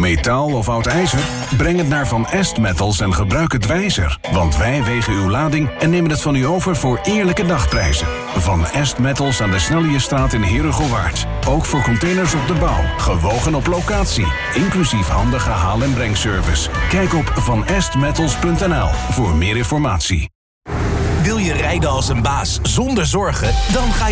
Metaal of oud ijzer? Breng het naar Van Est Metals en gebruik het wijzer. Want wij wegen uw lading en nemen het van u over voor eerlijke dagprijzen. Van Est Metals aan de Sneljestraat in Herugelwaard. Ook voor containers op de bouw. Gewogen op locatie. Inclusief handige haal- en brengservice. Kijk op vanestmetals.nl voor meer informatie. Wil je rijden als een baas zonder zorgen? Dan ga je